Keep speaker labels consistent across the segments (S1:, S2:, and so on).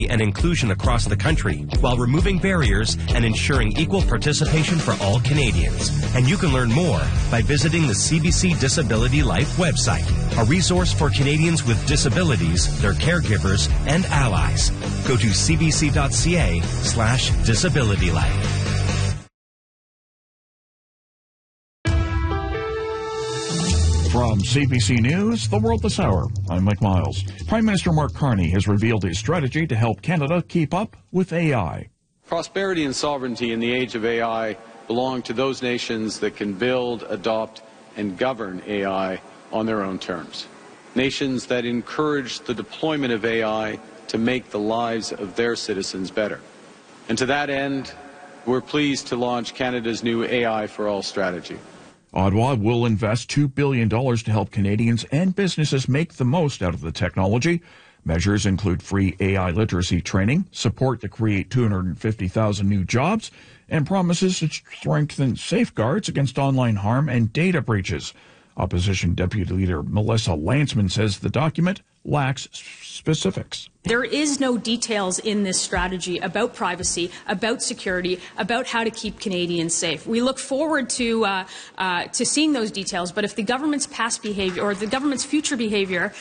S1: and inclusion across the country while removing barriers and ensuring equal participation for all Canadians. And you can learn more by visiting the CBC Disability Life website, a resource for Canadians with disabilities, their caregivers, and allies. Go to cbc.ca/disabilitylife.
S2: From CBC News, The World This Hour, I'm Mike Miles. Prime Minister Mark Carney has revealed his strategy to help Canada keep up with AI.
S3: Prosperity and sovereignty in the age of AI belong to those nations that can build, adopt, and govern AI on their own terms. Nations that encourage the deployment of AI to make the lives of their citizens better. And to that end, we're pleased to launch Canada's new AI for All strategy.
S2: Ottawa will invest $2 billion to help Canadians and businesses make the most out of the technology. Measures include free AI literacy training, support to create 250,000 new jobs, and promises to strengthen safeguards against online harm and data breaches. Opposition Deputy Leader Melissa Lantsman says the document lacks specifics.
S4: There is no details in this strategy about privacy, about security, about how to keep Canadians safe. We look forward to seeing those details, but if the government's past behavior or the government's future behavior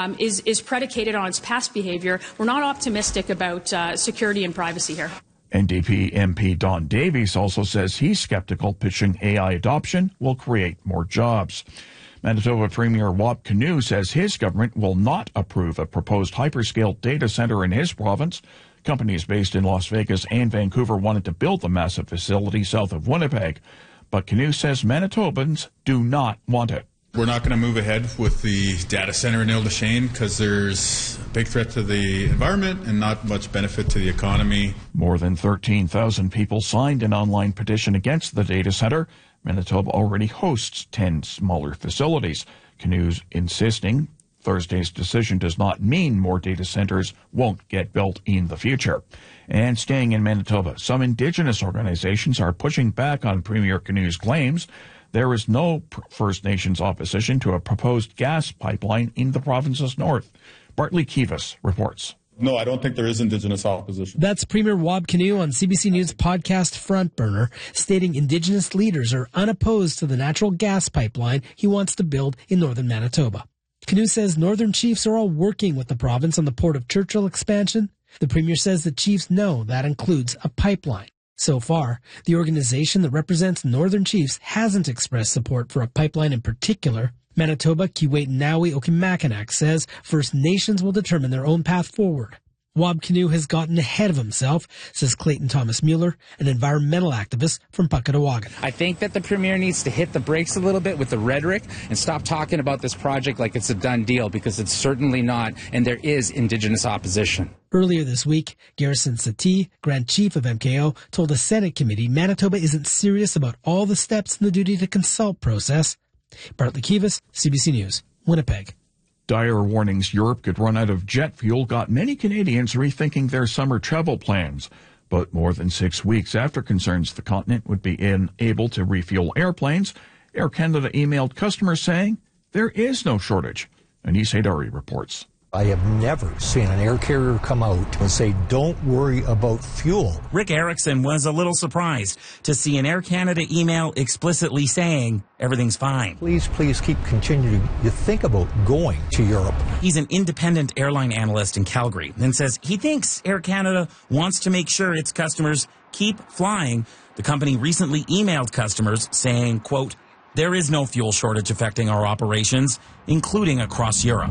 S4: is predicated on its past behavior, we're not optimistic about security and privacy here.
S2: NDP MP Don Davies also says he's skeptical pitching AI adoption will create more jobs. Manitoba Premier Wap Kinew says his government will not approve a proposed hyperscale data center in his province. Companies based in Las Vegas and Vancouver wanted to build the massive facility south of Winnipeg, but Kinew says Manitobans do not want it.
S5: We're not going to move ahead with the data center in Ile-des-Chênes because there's a big threat to the environment and not much benefit to the economy.
S2: More than 13,000 people signed an online petition against the data center. Manitoba already hosts 10 smaller facilities. Kinew's insisting Thursday's decision does not mean more data centers won't get built in the future. And staying in Manitoba, some Indigenous organizations are pushing back on Premier Kinew's claims. There is no First Nations opposition to a proposed gas pipeline in the province's north. Bartley Kivas reports.
S5: No, I don't think there is Indigenous opposition.
S6: That's Premier Wab Kinew on CBC News podcast Front Burner, stating Indigenous leaders are unopposed to the natural gas pipeline he wants to build in northern Manitoba. Kinew says Northern Chiefs are all working with the province on the Port of Churchill expansion. The Premier says the Chiefs know that includes a pipeline. So far, the organization that represents Northern Chiefs hasn't expressed support for a pipeline in particular. Manitoba Keewatin Okimakanak says First Nations will determine their own path forward. Wab Kinew has gotten ahead of himself, says Clayton Thomas Mueller, an environmental activist from Puckatawagan.
S7: I think that the Premier needs to hit the brakes a little bit with the rhetoric and stop talking about this project like it's a done deal, because it's certainly not, and there is Indigenous opposition.
S6: Earlier this week, Garrison Satie, Grand Chief of MKO, told a Senate committee Manitoba isn't serious about all the steps in the duty to consult process. Bartley Kivas, CBC News, Winnipeg.
S2: Dire warnings Europe could run out of jet fuel got many Canadians rethinking their summer travel plans. But more than 6 weeks after concerns the continent would be unable to refuel airplanes, Air Canada emailed customers saying there is no shortage. Anis Haidari reports.
S8: I have never seen an air carrier come out and say, don't worry about fuel.
S9: Rick Erickson was a little surprised to see an Air Canada email explicitly saying everything's fine.
S8: Please keep continuing to think about going to Europe.
S9: He's an independent airline analyst in Calgary and says he thinks Air Canada wants to make sure its customers keep flying. The company recently emailed customers saying, quote, there is no fuel shortage affecting our operations, including across Europe.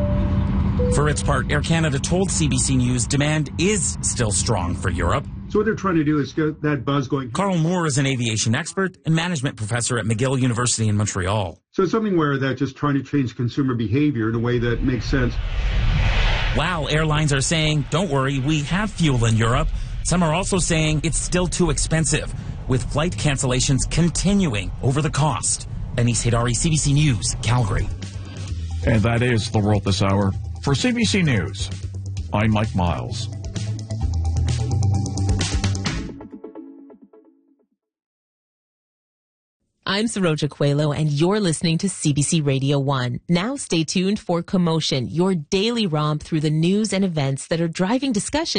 S9: For its part, Air Canada told CBC News demand is still strong for Europe.
S10: So what they're trying to do is get that buzz going.
S9: Carl Moore is an aviation expert and management professor at McGill University in Montreal.
S10: So it's something where they're just trying to change consumer behavior in a way that makes sense.
S9: While airlines are saying, don't worry, we have fuel in Europe, some are also saying it's still too expensive, with flight cancellations continuing over the cost. Anis Haidari, CBC News, Calgary.
S2: And that is The World This Hour. For CBC News, I'm Mike Miles.
S11: I'm Saroja Coelho, and you're listening to CBC Radio 1. Now stay tuned for Commotion, your daily romp through the news and events that are driving discussion